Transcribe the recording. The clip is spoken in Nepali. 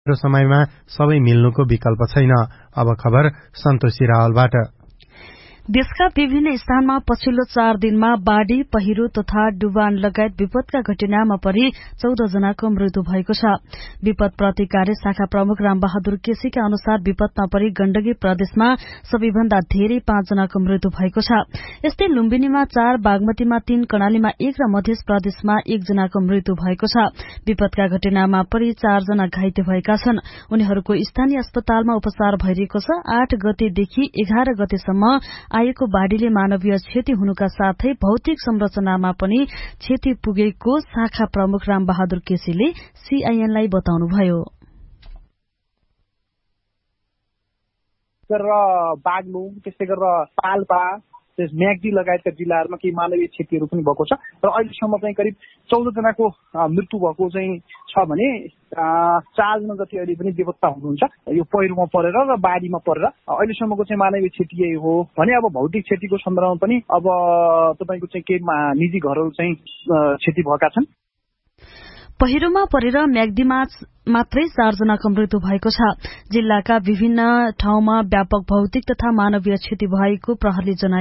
र समयमा सबै मिल्नुको विकल्प छैन। अब खबर सन्तोषी रावलबाट। देशका विभिन्न स्थानमा पछिल्लो 4 दिनमा बाढ़ी, पहिरो तथा डुबान लगायत विपदका घटनामा परि 14 जनाको मृत्यु भएको छ। विपद प्रतिकार शाखा प्रमुख रामबहादुर केसीका अनुसार विपदमा परि गण्डकी प्रदेशमा सबैभन्दा धेरै 5 जनाको मृत्यु भएको छ। यस्तै लुम्बिनीमा 4, बागमतीमा 3, कर्णालीमा 1 र मध्य प्रदेशमा 1 जनाको मृत्यु भएको छ। विपदका घटनामा परि 4 जना घाइते भएका छन्। उनीहरूको स्थानीय अस्पतालमा उपचार भइरहेको छ। 8 गतेदेखि 11 गतेसम्म आएको बाढ़ीले मानवीय क्षति हुनुका साथै भौतिक संरचनामा पनि क्षति पुगेको शाखा प्रमुख रामबहादुर केसीले सीआईएनलाई बताउनुभयो। बागलुङ, त्यस्तै गरेर पाल्पा, म्याग्दी लगायतका जिल्लाहरूमा केही मानवीय क्षतिहरू पनि भएको छ र अहिलेसम्म चाहिँ करिब 14 जनाको मृत्यु भएको चाहिँ छ भने 4 जना जति अहिले पनि बेपत्ता हुनुहुन्छ। यो पहिरोमा परेर र बाढीमा परेर अहिलेसम्मको चाहिँ मानवीय क्षति यही हो भने अब भौतिक क्षतिको सन्दर्भमा पनि अब तपाईको चाहिँ केही निजी घरहरू चाहिँ क्षति भएका छन्। पहिरोमा परेर म्याग्दीमा मात्रै 4 जनाको मृत्यु भएको छ। जिल्लाका विभिन्न ठाउँमा व्यापक भौतिक तथा मानवीय क्षति भएको प्रहरीले जनाए।